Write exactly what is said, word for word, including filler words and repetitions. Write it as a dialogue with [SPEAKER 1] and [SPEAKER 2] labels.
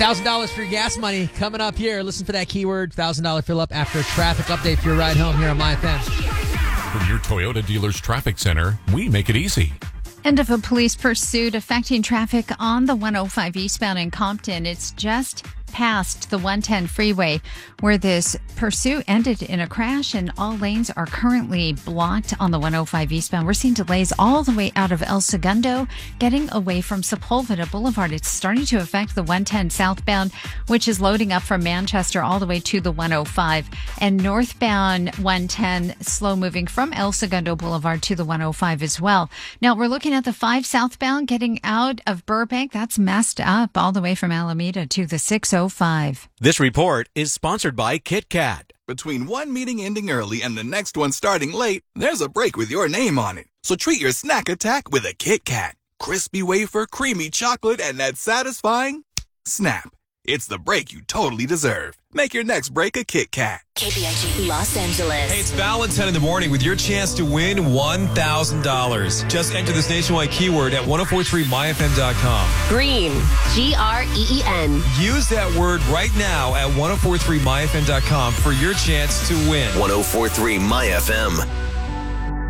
[SPEAKER 1] one thousand dollars for your gas money coming up here. Listen for that keyword, one thousand dollars fill up after a traffic update for your ride home here on My F M.
[SPEAKER 2] From your Toyota dealer's traffic center, we make it easy.
[SPEAKER 3] End of a police pursuit affecting traffic on the one oh five eastbound in Compton. It's just past the one ten freeway where this pursuit ended in a crash, and all lanes are currently blocked on the one oh five eastbound. We're seeing delays all the way out of El Segundo, getting away from Sepulveda Boulevard. It's starting to affect the one ten southbound, which is loading up from Manchester all the way to the one oh five, and northbound one ten slow moving from El Segundo Boulevard to the one oh five as well. Now we're looking at the five southbound getting out of Burbank. That's messed up all the way from Alameda to the six oh five.
[SPEAKER 4] This report is sponsored by Kit Kat.
[SPEAKER 5] Between one meeting ending early and the next one starting late, there's a break with your name on it. So treat your snack attack with a Kit Kat. Crispy wafer, creamy chocolate, and that satisfying snap. It's the break you totally deserve. Make your next break a Kit Kat.
[SPEAKER 6] K B I G Los Angeles.
[SPEAKER 7] Hey, it's Val at ten in the morning with your chance to win one thousand dollars. Just enter this nationwide keyword at ten forty-three my f m dot com.
[SPEAKER 6] Green. G R E E N.
[SPEAKER 7] Use that word right now at ten forty-three my f m dot com for your chance to win.
[SPEAKER 8] ten forty-three My F M.